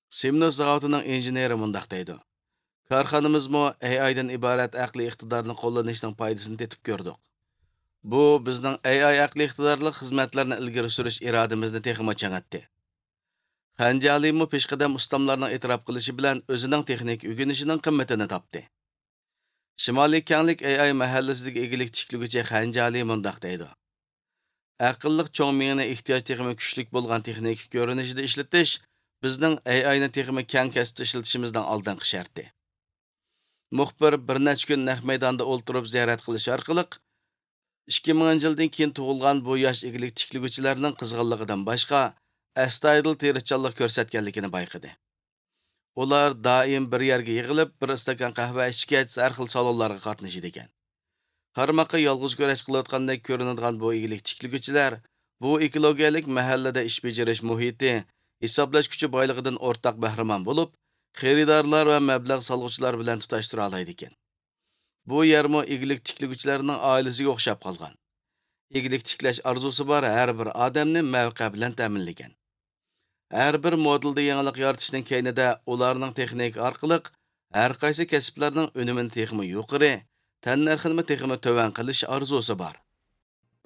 Simnos zavodining injeneri mundaq deydi. Korxonamizmi AIdan iborat aqliy iqtidorni qo'llanishning foydasini tetib ko'rdik. Bu bizning AI aqliy iqtidorli xizmatlarni ilgari surish irodamizni texmo chang'atdi. Xanjalimu peshqadam ustamlarning e'tirof qilishi bilan o'zining texnik o'rganishining qimmatini topdi. Shimoliy kenglik AI mahallasiga egilik tikliguchi Xanjali mundaq deydi. Aqlliq cho'ng miyani ehtiyoj texmi kuchlik bo'lgan texnik ko'rinishida ishlatish bizning AIni texmi keng kasbda ishlatishimizdan oldingi sharti. Muxbir bir necha kun naq maydonda o'ltirib ziyorat qilish orqali 2000 yildan keyin tug'ilgan bu yosh egilik tikliguchilarning qizg'inligidan boshqa astoydil tirishchanlik ko'rsatganligini bayqadi. Ular doim bir yerga yig'ilib, bir stakan qahva ichgach, har xil salonlarga qatnashidi ekan. Qarmoqqa yolg'iz kurash qilayotgandek ko'rinadigan bu egilik tikliguchilar bu ekologiyalik mahallada ish bajarish muhiti, hisoblash kuchi boyligidan o'rtaq bahramon bo'lib, xaridorlar va mablag' solg'uvchilar bilan tutashtira oladi ekan. Bu yermo egilik tikliguchilarning oilasiga o'xshab qolgan. Egilik tiklash orzusi bor har bir odamni mavqe bilan ta'minlagan. Har bir modelda yangilik yaratishning keynida ularning texnik orqali har qaysi kasblarning unumini texmi yuqori, tan narxini texmi to'van qilish orzusi bor.